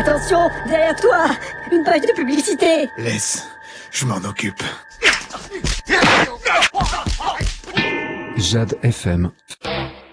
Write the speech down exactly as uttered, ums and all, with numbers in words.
Attention, derrière toi, une page de publicité. Laisse, je m'en occupe. Jade F M.